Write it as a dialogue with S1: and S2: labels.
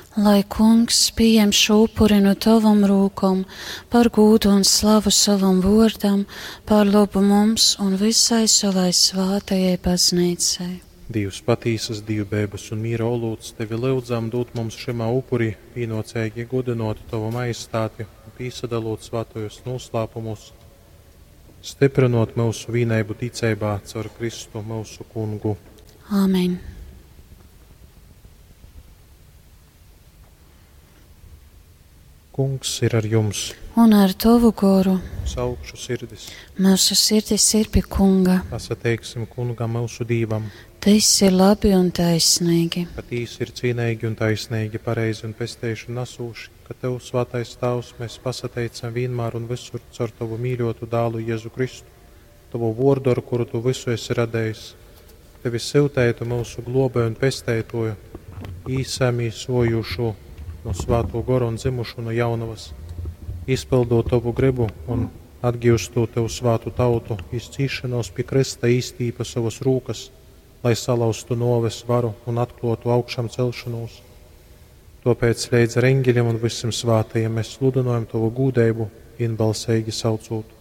S1: Lai Kungs pieņem šo upuri no tavam rūkam, par godu un slavu savam vārdam, par labu mums un visai savai svātajai baznīcai.
S2: Dievs patīsas, Dievu bēbas un mīra olūts, tevi lūdzām dot mums šimā upuri, pienocēgi godinot tavu majestāti un pīsadalot svātojos noslēpumus, stiprinot mūsu vienību ticībā caur Kristu mūsu kungu.
S1: Āmen.
S2: Kungs ir ar jums,
S1: Un ar tavu goru
S2: saukšu sirdis,
S1: mūsu sirdis ir pie Kunga.
S2: pasateiksim kungam mūsu Dievam,
S1: Tas ir labi un taisnīgi.
S2: ka tīs ir cienīgi un taisnīgi, pareizi un pestējuši nasūši, ka tev svētais tavs mēs pasateicam vienmēr un visur caur tavu mīļotu dālu Jēzu Kristu, tavu vārdu, ar kuru tu visu esi radējis, tevi siltētu mūsu globē un pestētoju, īsāmī sojušu no svāto goru un dzimušu no jaunavas, izpildot tavu gribu un atgūstot tev svātu tautu, izcīšanos pie krista īstība savas rūkas, lai salaustu noves varu un atklotu augšām celšanos. Tāpēc līdz ar eņģeļiem un visiem svātajiem mēs sludinājam tavu gūdeibu, vienbalsīgi saucot.